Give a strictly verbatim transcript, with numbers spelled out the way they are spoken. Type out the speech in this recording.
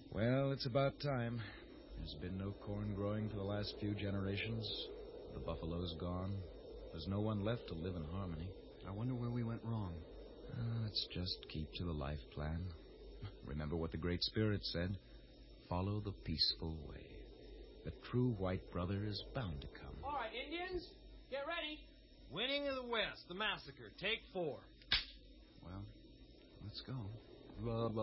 Well, it's about time. There's been no corn growing for the last few generations. The buffalo's gone. There's no one left to live in harmony. I wonder where we went wrong. Uh, let's just keep to the life plan. Remember what the Great Spirit said. Follow the peaceful way. The true white brother is bound to come. All right, Indians, get ready. Winning of the West, the massacre, take four. Well, let's go. Blah, blah.